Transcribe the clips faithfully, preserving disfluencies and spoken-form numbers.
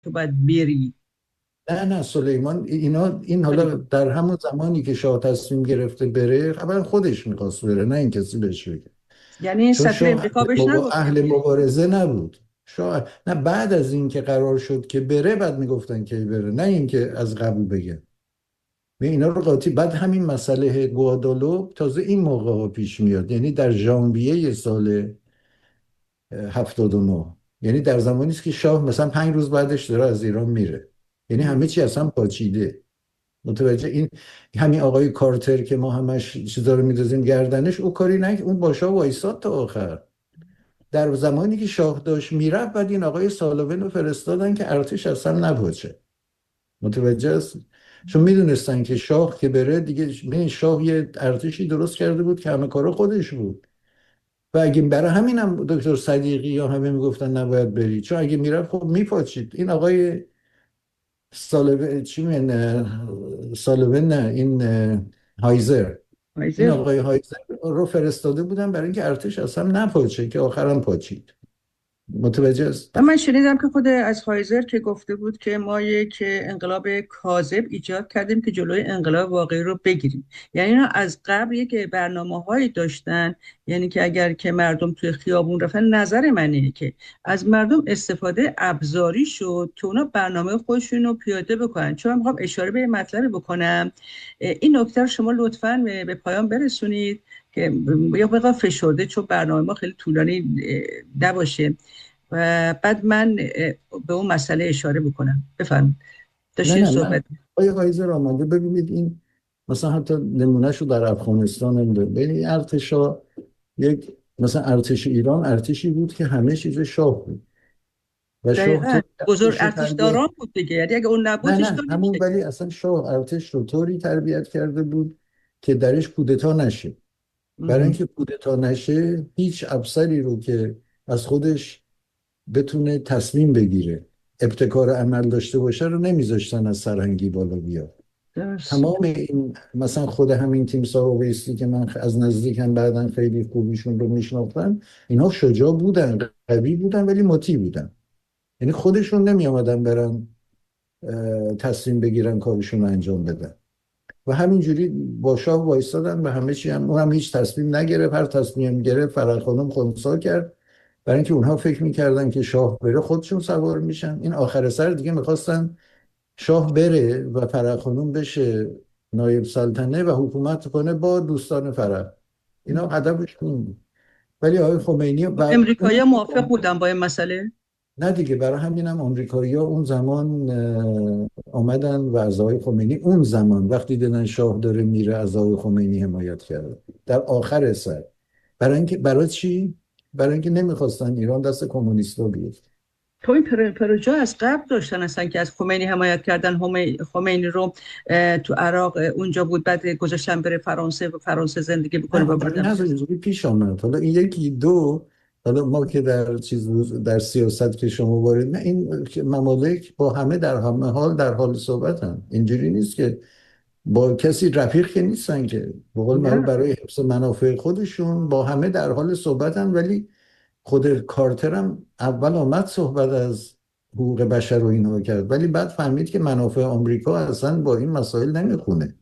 تو باید بری. نه نه سلیمان اینا این حالا سلیمان. در همون زمانی که شاه تصمیم گرفته بره، اولا خودش میخواست بره، نه این کسی بهش بگه. یعنی چون سفیر شاه امریکا اهل, بهش مبا... نگفته اهل که مبارزه نبود. شاه نه، بعد از این که قرار شد که بره بعد میگفتن که بره، نه اینکه از قبل بگه. و اینا رو قاطی. بعد همین مسئله گوادالوپ تازه این موقع ها پیش میاد، یعنی در ژانویه سال هفتاد و نه، یعنی در زمانی است که شاه مثلا پنج روز بعدش داره از ایران میره. یعنی همه چی اصلا پاچیده. متوجه این همین آقای کارتر که ما همش چیزا رو میدازیم گردنش، او کاری نه، اون با شاه وایساد تا آخر. در زمانی که شاه داشت میرفت بعد این آقای سالوین رو فرستادن که ارتش اصلا نپاچه. متوجه است؟ چون میدونستن که شاه که بره دیگه، این شاه یه ارتشی درست کرده بود که همه کارا خودش بود. و اگه برای همینم دکتر صدیقی یا همه میگفتن نباید بری، چون اگه میرفت خب میپاچید. این آقای سالوین چی میگن، سالوین نه، این هایزر، این فایزر. آقای هایزر رو فرستاده بودن برای اینکه ارتش اصلا نپاچه، که آخرم پاچید. متوجه است؟ و من شنیدم که خود از هایزر که گفته بود که ما یک انقلاب کاذب ایجاد کردیم که جلوی انقلاب واقعی رو بگیریم. یعنی اینا از قبل یک برنامه هایی داشتن، یعنی که اگر که مردم توی خیابون رفتن، نظر من اینه که از مردم استفاده ابزاری شد که اونا برنامه خودشون رو پیاده بکنن. چون من میخوام اشاره به یه مطلبی بکنم، این نکته رو شما لطفاً به به پایان برسونید که یا بقدر فشرده، چون برنامه ما خیلی طولانی نباشه. و بعد من به اون مسئله اشاره بکنم. بفرمایید، نه داشتین نه من صحبت. آقای هایزر آمده، ببینید این مثلا حتی نمونهش رو در افغانستان هم داره. ببینید ارتشا، یک مثلا ارتش ایران ارتشی بود که همه چیز شاه بود و شاه دقیقا تو بزرگ ارتش رو ارتش تربیت. داران بود دیگه، یعنی اگه اون نه نبود نه اشکال همون، نمیشه. ولی اصلا شاه ارتش رو طوری تربیت کرده بود که درش کودتا نشه. برای اینکه کودتا نشه هیچ افسری رو که از خودش بتونه تصمیم بگیره، ابتکار عمل داشته باشه رو نمیذاشتن از سرهنگی بالا بیاد. درست. تمام این مثلا خود همین تیمسار اویسی که من از نزدیک هم بعدا خیلی خوبیشون رو میشناختم، اینا شجاع بودن، قوی بودن، ولی مطیع بودن. یعنی خودشون نمی آمدن برن تصمیم بگیرن کارشون رو انجام بدن. و همینجوری با شاه وایستادن و همه چی هم، اون هم هیچ تصمیم نگرفت. هر تصمیم گرفت فرح خانم خونسا کرد. برای اینکه اونها فکر میکردن که شاه بره خودشون سوار میشن. این آخر سر دیگه میخواستن شاه بره و فرح خانوم بشه نایب سلطنه و حکومت کنه با دوستان فرح. اینا هدفش این بود. ولی آقای خمینی و اون، امریکایی موافق بودن با این مسئله. نه دیگه، برای همین هم آمریکایی‌ها اون زمان اه، آمدن و از آقای خمینی اون زمان وقتی دیدن شاه داره میره از آقای خمینی حمایت کرد در آخر سر. برای اینکه برای چی؟ برای اینکه نمیخواستن ایران دست کمونیستا بیفته. تو این پر- پروژه از قبل داشتن اصلا که از خمینی حمایت کردن. همی- خمینی رو تو عراق اونجا بود، بعد گذاشتن بره فرانسه و فرانسه زندگی بکنه نه و اونجوری بعدم نه، اینجوری پیش آمد. حالا این یکی دو، حالا ما که در چیز در سیاست که شما وارد، نه این ممالک با همه در همه حال در حال صحبت هم. اینجوری نیست که با کسی رفیق که نیستن که، به قول معروف نه. برای حفظ منافع خودشون با همه در حال صحبتن. ولی خود کارتر هم اول آمد صحبت از حقوق بشر و اینها کرد، ولی بعد فهمید که منافع آمریکا اصلا با این مسائل نمیخونه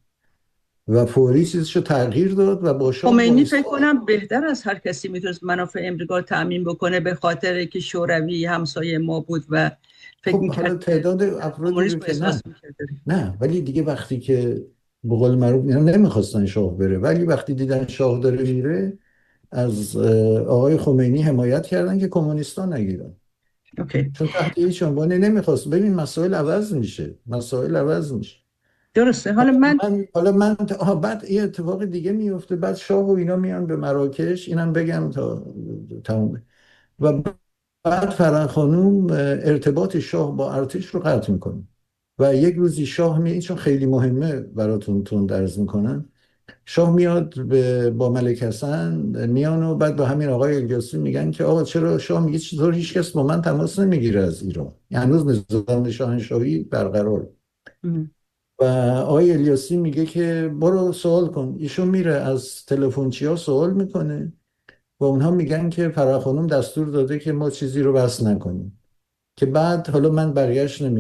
و فوری چیزشو تغییر داد و با شاه خمینی فکر وایستاد. کنم بهتر از هر کسی میتونست منافع امریکا رو تأمین بکنه، به خاطر که شوروی همسایه ما بود و فکر خب میکرد حالا تعداد افرادی رو کمونیسم رو که نه، احساس میکرد. نه ولی دیگه وقتی که به قول معروف اینا نمیخواستن شاه بره، ولی وقتی دیدن شاه داره میره از آقای خمینی حمایت کردن که کمونیستا نگیرن. اوکی. چون تحت هیچ عنوانی نمیخواست. ببین مسائل عوض میشه، مسائل عوض میشه. درسته. حالا حالا من من حالا من آها بعد یه اتفاق دیگه میفته. بعد شاه و اینا میان به مراکش، اینم بگم تا تمومه. و بعد فرح خانوم ارتباط شاه با ارتش رو قطع میکنه و یک روزی شاه می، چون خیلی مهمه براتون تون درز میکنن، شاه میاد به با ملک حسن میان و بعد با همین آقای الیاسی میگن که آقا چرا، شاه میگه چطور هیچ کس با من تماس نمیگیره از ایران، یعنی هنوز نظام شاهنشاهی برقرار. و آقای الیاسی میگه که برو سوال کن. ایشون میره از تلفنچی ها سوال میکنه و اونها میگن که فرح خانم دستور داده که ما چیزی رو بس نکنیم. که بعد حالا من بقیهش